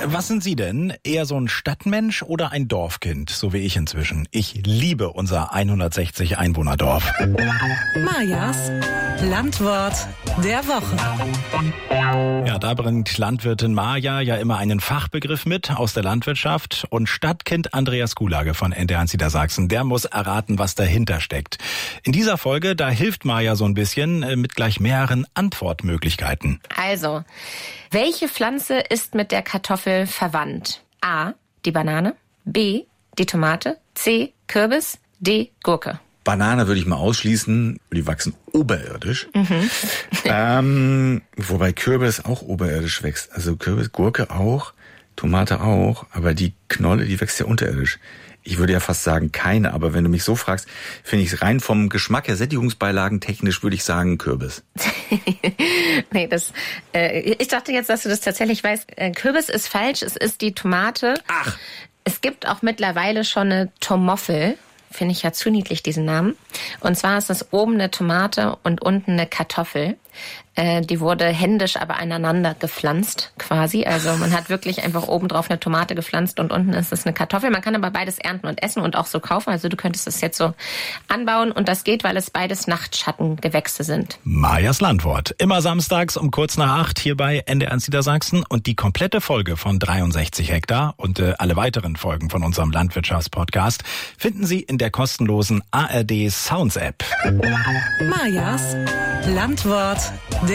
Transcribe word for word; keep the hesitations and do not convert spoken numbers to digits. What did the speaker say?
Was sind Sie denn? Eher so ein Stadtmensch oder ein Dorfkind, so wie ich inzwischen? Ich liebe unser hundertsechzig Einwohner-Dorf. Majas Landwort der Woche. Ja, da bringt Landwirtin Maja ja immer einen Fachbegriff mit aus der Landwirtschaft. Und Stadtkind Andreas Gulage von N D R eins Niedersachsen, der muss erraten, was dahinter steckt. In dieser Folge, da hilft Maja so ein bisschen mit gleich mehreren Antwortmöglichkeiten. Also, welche Pflanze ist mit der Kartoffel verwandt? A, die Banane, B, die Tomate, C, Kürbis, D, Gurke. Banane würde ich mal ausschließen, die wachsen oberirdisch. Mhm. ähm, wobei Kürbis auch oberirdisch wächst. Also Kürbis, Gurke auch, Tomate auch, aber die Knolle, die wächst ja unterirdisch. Ich würde ja fast sagen keine, aber wenn du mich so fragst, finde ich es rein vom Geschmack her, Sättigungsbeilagen technisch, würde ich sagen Kürbis. nee, das. Äh, ich dachte jetzt, dass du das tatsächlich weißt. Äh, Kürbis ist falsch, es ist die Tomate. Ach. Es gibt auch mittlerweile schon eine Tomoffel. Finde ich ja zu niedlich, diesen Namen. Und zwar ist es oben eine Tomate und unten eine Kartoffel. Äh, die wurde händisch aber aneinander gepflanzt, quasi. Also man hat wirklich einfach oben drauf eine Tomate gepflanzt und unten ist es eine Kartoffel. Man kann aber beides ernten und essen und auch so kaufen. Also du könntest es jetzt so anbauen und das geht, weil es beides Nachtschattengewächse sind. Majas Landwort. Immer samstags um kurz nach acht hier bei N D R eins Niedersachsen und die komplette Folge von dreiundsechzig Hektar und äh, alle weiteren Folgen von unserem Landwirtschaftspodcast finden Sie in der kostenlosen A R D Sounds App. Majas Landwort